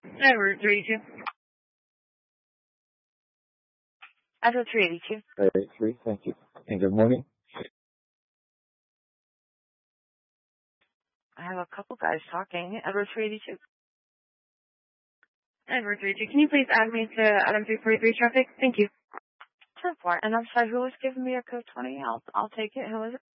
Edward 382. Edward 382. 583, thank you. And good morning. I have a couple guys talking. Edward 382. Edward 382. Can you please add me to Adam 343 traffic? Thank you. 10-4. And I'm sorry, who was giving me a code 20? I'll take it. Who is it?